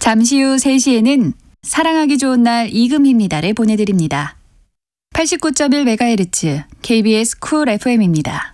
잠시 후 3시에는 사랑하기 좋은 날 이금희입니다를 보내드립니다. 89.1MHz KBS 쿨 FM입니다.